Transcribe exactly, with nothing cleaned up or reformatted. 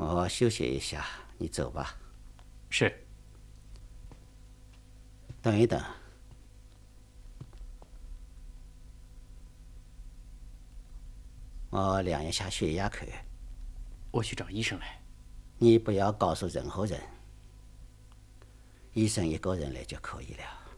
好好休息一下，你走吧。 是。 等一等，我量一下血压去。 我去找医生来。 你不要告诉任何人，医生一个人来就可以了。